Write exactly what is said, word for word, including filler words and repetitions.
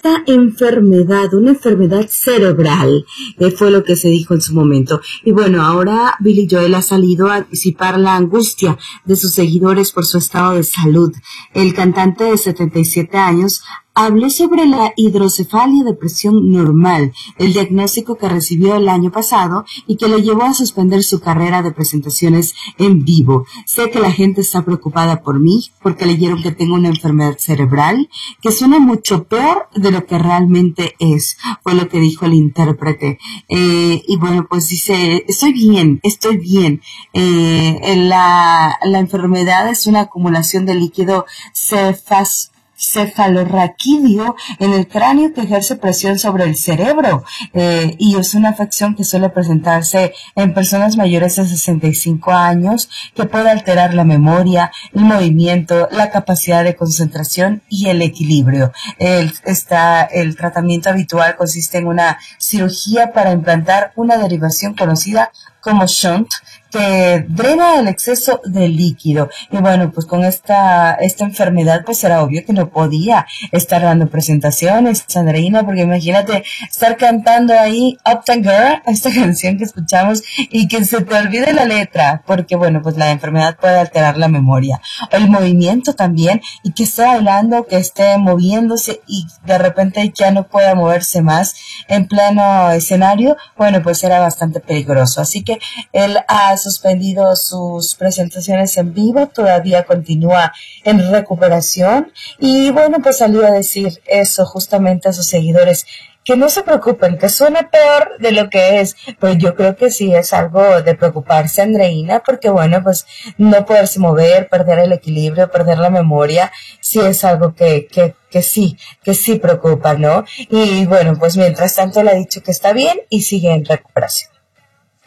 esta enfermedad, una enfermedad cerebral, eh, fue lo que se dijo en su momento. Y bueno, ahora Billy Joel ha salido a disipar la angustia de sus seguidores por su estado de salud. El cantante de setenta y siete años habló sobre la hidrocefalia de presión normal, el diagnóstico que recibió el año pasado y que lo llevó a suspender su carrera de presentaciones en vivo. Sé que la gente está preocupada por mí porque leyeron que tengo una enfermedad cerebral que suena mucho peor de lo que realmente es, fue lo que dijo el intérprete. Eh, y bueno, pues dice, estoy bien, estoy bien. Eh, la, la enfermedad es una acumulación de líquido cefas cefalorraquídeo en el cráneo que ejerce presión sobre el cerebro, eh, y es una afección que suele presentarse en personas mayores de sesenta y cinco años, que puede alterar la memoria, el movimiento, la capacidad de concentración y el equilibrio. El, está, el tratamiento habitual consiste en una cirugía para implantar una derivación conocida como shunt, que drena el exceso de líquido. Y bueno, pues con esta esta enfermedad pues era obvio que no podía estar dando presentaciones, Sandrina, porque imagínate estar cantando ahí Uptown Girl, esta canción que escuchamos, y que se te olvide la letra, porque bueno, pues la enfermedad puede alterar la memoria, el movimiento también, y que esté bailando, que esté moviéndose y de repente ya no pueda moverse más en pleno escenario, bueno, pues era bastante peligroso. Así que él ha suspendido sus presentaciones en vivo, todavía continúa en recuperación y bueno, pues salió a decir eso justamente a sus seguidores, que no se preocupen, que suena peor de lo que es, pero yo creo que sí es algo de preocuparse, Andreina, porque bueno, pues no poderse mover, perder el equilibrio, perder la memoria, sí es algo que, que, que sí, que sí preocupa, ¿no? Y bueno, pues mientras tanto le ha dicho que está bien y sigue en recuperación.